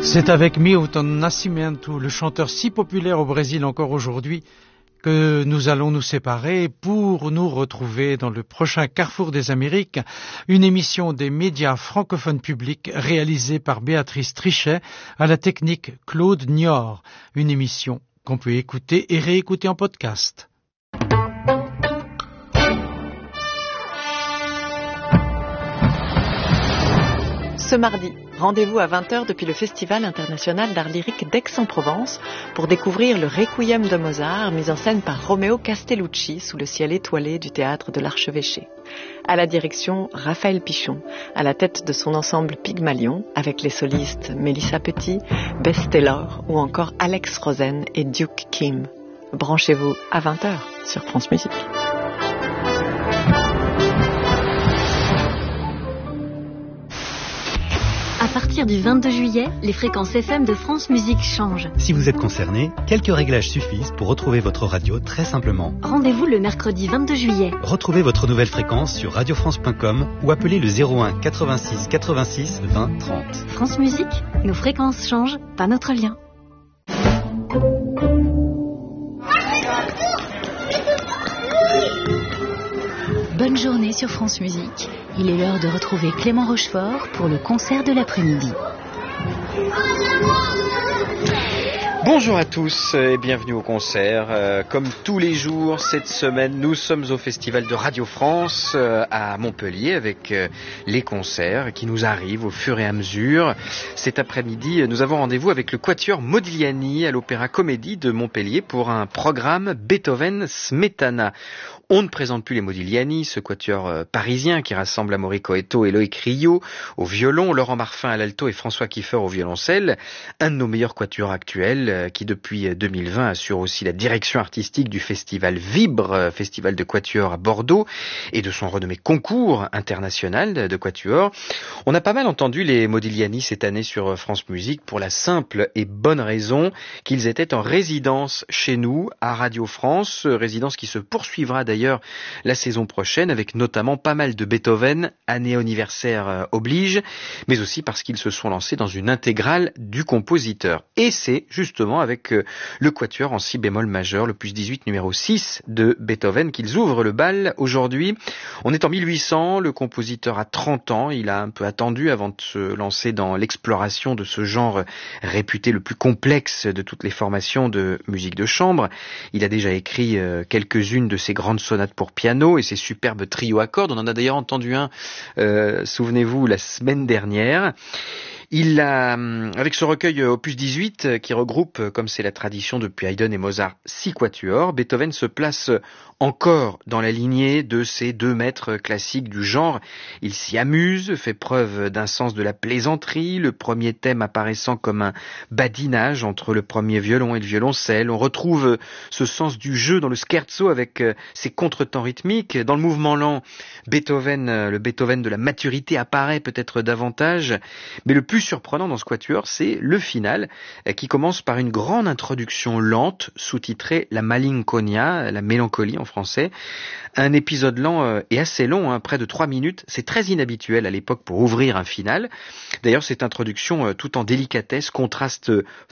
C'est avec Milton Nascimento, le chanteur si populaire au Brésil encore aujourd'hui, que nous allons nous séparer pour nous retrouver dans le prochain Carrefour des Amériques, une émission des médias francophones publics réalisée par Béatrice Trichet à la technique Claude Niort, une émission qu'on peut écouter et réécouter en podcast. Ce mardi, rendez-vous à 20h depuis le Festival international d'art lyrique d'Aix-en-Provence pour découvrir le Requiem de Mozart mis en scène par Romeo Castellucci sous le ciel étoilé du théâtre de l'Archevêché. À la direction, Raphaël Pichon, à la tête de son ensemble Pygmalion, avec les solistes Mélissa Petit, Bess Taylor ou encore Alex Rosen et Duke Kim. Branchez-vous à 20h sur France Musique. À partir du 22 juillet, les fréquences FM de France Musique changent. Si vous êtes concerné, quelques réglages suffisent pour retrouver votre radio très simplement. Rendez-vous le mercredi 22 juillet. Retrouvez votre nouvelle fréquence sur radiofrance.com ou appelez le 01 86 86 20 30. France Musique, nos fréquences changent, pas notre lien. Bonne journée sur France Musique. Il est l'heure de retrouver Clément Rochefort pour le concert de l'après-midi. Bonjour à tous et bienvenue au concert. Comme tous les jours cette semaine, nous sommes au Festival de Radio France à Montpellier avec les concerts qui nous arrivent au fur et à mesure. Cet après-midi, nous avons rendez-vous avec le Quatuor Modigliani à l'Opéra Comédie de Montpellier pour un programme Beethoven-Smetana. On ne présente plus les Modigliani, ce quatuor parisien qui rassemble Amaury Coetto et Loïc Rio au violon, Laurent Marfin à l'alto et François Kiefer au violoncelle. Un de nos meilleurs quatuors actuels qui depuis 2020 assure aussi la direction artistique du festival Vibre, festival de quatuor à Bordeaux et de son renommé concours international de quatuor. On a pas mal entendu les Modigliani cette année sur France Musique pour la simple et bonne raison qu'ils étaient en résidence chez nous à Radio France, résidence qui se poursuivra d'ailleurs la saison prochaine avec notamment pas mal de Beethoven, année anniversaire oblige, mais aussi parce qu'ils se sont lancés dans une intégrale du compositeur. Et c'est justement avec le quatuor en si bémol majeur, le plus 18 numéro 6 de Beethoven qu'ils ouvrent le bal aujourd'hui. On est en 1800, le compositeur a 30 ans, il a un peu attendu avant de se lancer dans l'exploration de ce genre réputé le plus complexe de toutes les formations de musique de chambre. Il a déjà écrit quelques-unes de ses grandes sonates pour piano et ses superbes trios à cordes. On en a d'ailleurs entendu un, souvenez-vous, la semaine dernière. Il a, avec ce recueil opus 18 qui regroupe, comme c'est la tradition depuis Haydn et Mozart, 6 quatuors, Beethoven se place encore dans la lignée de ces deux maîtres classiques du genre. Il s'y amuse, fait preuve d'un sens de la plaisanterie, le premier thème apparaissant comme un badinage entre le premier violon et le violoncelle. On retrouve ce sens du jeu dans le scherzo avec ses contretemps rythmiques. Dans le mouvement lent, Beethoven, le Beethoven de la maturité apparaît peut-être davantage, mais le plus surprenant dans ce quatuor, c'est le final qui commence par une grande introduction lente sous-titrée La Malinconia, la mélancolie en français. Un épisode lent et assez long, près de 3 minutes. C'est très inhabituel à l'époque pour ouvrir un final. D'ailleurs, cette introduction, tout en délicatesse, contraste